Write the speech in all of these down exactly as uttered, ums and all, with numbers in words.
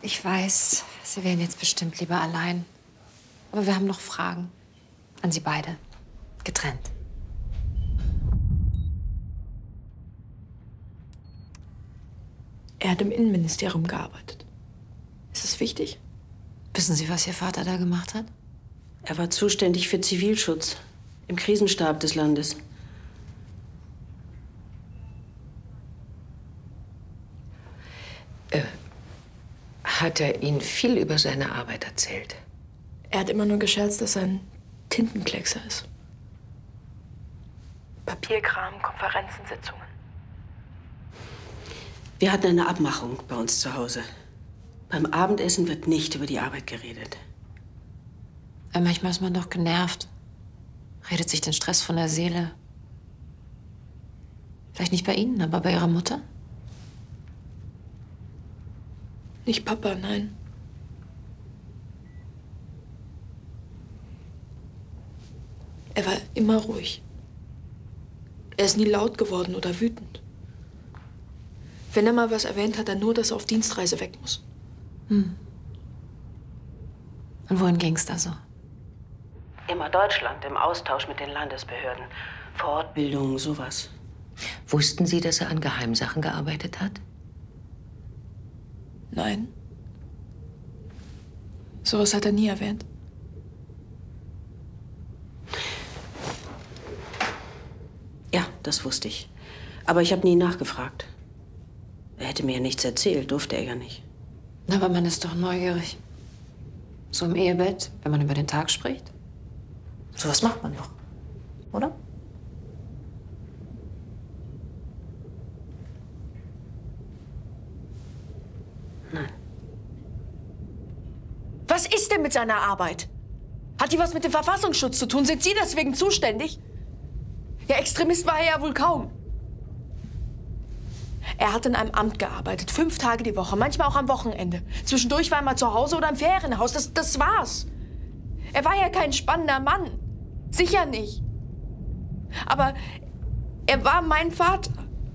Ich weiß, Sie wären jetzt bestimmt lieber allein. Aber wir haben noch Fragen. An Sie beide. Getrennt. Er hat im Innenministerium gearbeitet. Ist das wichtig? Wissen Sie, was Ihr Vater da gemacht hat? Er war zuständig für Zivilschutz im Krisenstab des Landes. Äh, hat er Ihnen viel über seine Arbeit erzählt? Er hat immer nur gescherzt, dass er ein Tintenkleckser ist. Papierkram, Konferenzen, Sitzungen. Wir hatten eine Abmachung bei uns zu Hause. Beim Abendessen wird nicht über die Arbeit geredet. Aber manchmal ist man doch genervt. Redet sich den Stress von der Seele. Vielleicht nicht bei Ihnen, aber bei Ihrer Mutter? Nicht Papa, nein. Er war immer ruhig. Er ist nie laut geworden oder wütend. Wenn er mal was erwähnt hat, dann nur, dass er auf Dienstreise weg muss. Hm. Und wohin ging's da so? Immer Deutschland, im Austausch mit den Landesbehörden. Fortbildung, sowas. Wussten Sie, dass er an Geheimsachen gearbeitet hat? Nein. Sowas hat er nie erwähnt. Ja, das wusste ich. Aber ich habe nie nachgefragt. Er hätte mir ja nichts erzählt, durfte er ja nicht. Aber man ist doch neugierig. So im Ehebett, wenn man über den Tag spricht. Sowas macht man doch, oder? Nein. Was ist denn mit seiner Arbeit? Hat die was mit dem Verfassungsschutz zu tun? Sind Sie deswegen zuständig? Ja, Extremist war er ja wohl kaum. Er hat in einem Amt gearbeitet, fünf Tage die Woche, manchmal auch am Wochenende. Zwischendurch war er mal zu Hause oder im Ferienhaus, das, das war's. Er war ja kein spannender Mann. Sicher nicht. Aber er war mein Vater.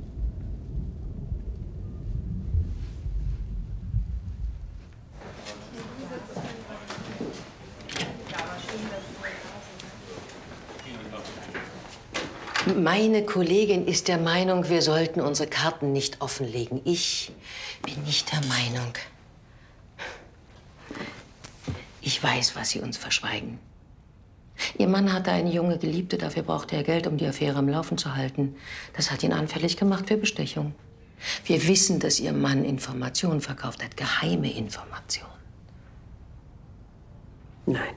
Meine Kollegin ist der Meinung, wir sollten unsere Karten nicht offenlegen. Ich bin nicht der Meinung. Ich weiß, was Sie uns verschweigen. Ihr Mann hatte eine junge Geliebte, dafür brauchte er Geld, um die Affäre am Laufen zu halten. Das hat ihn anfällig gemacht für Bestechung. Wir wissen, dass Ihr Mann Informationen verkauft hat, geheime Informationen. Nein.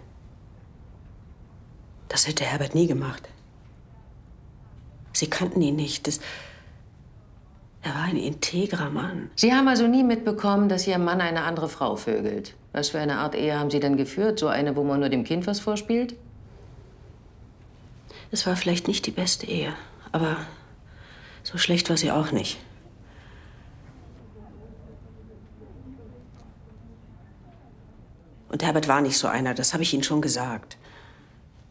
Das hätte Herbert nie gemacht. Sie kannten ihn nicht. Das er war ein integrer Mann. Sie haben also nie mitbekommen, dass Ihr Mann eine andere Frau vögelt. Was für eine Art Ehe haben Sie denn geführt? So eine, wo man nur dem Kind was vorspielt? Es war vielleicht nicht die beste Ehe, aber so schlecht war sie auch nicht. Und Herbert war nicht so einer, das habe ich Ihnen schon gesagt.